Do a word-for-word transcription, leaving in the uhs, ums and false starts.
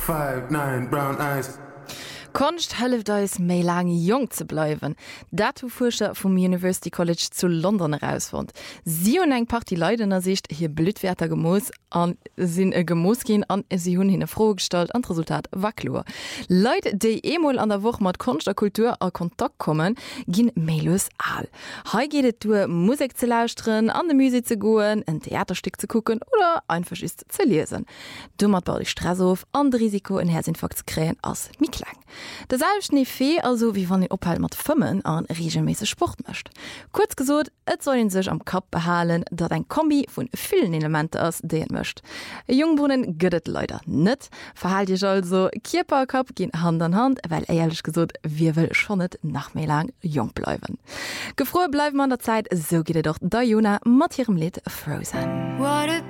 five, nine, brown eyes. Konst helft eis méi lang jong ze bleiwen. Dat Forscher vum University College zu London herausfand. Sie hun eng Party Leidener Sicht hier blütwerter Gemoos an sinn e Gemoos gin an sie hunn hinne frohgestalt an Resultat waklo. Leiit déi emol an der Woche mat Konst der Kultur a Kontakt kommen, ginn mélos all. Hei gehtt du Musik ze lausren, an de Musik ze goen, en Theaterstück ze kucken oder einfach ist ze lesen. Dummer bau dich Stress auf, an de Risiko en Herzinfarkt kräen ass miklang. Das selbst nie fee, also wie wann den Ophalt mat fümmen an regelmäßig Sport möcht. Kurz gesot, et sollen sich am Kopf behalen, dat ein Kombi von vielen Elementen aus den möcht. Jungbrunnen gödet leider net. Verhalt dich also Kierperkopf gehen Hand an Hand, weil ehrlich gesot, wir will schon net nach mehr lang jung bleiben. Gefroren bleiben an der Zeit, so geht doch Diona mit ihrem Lied Frozen.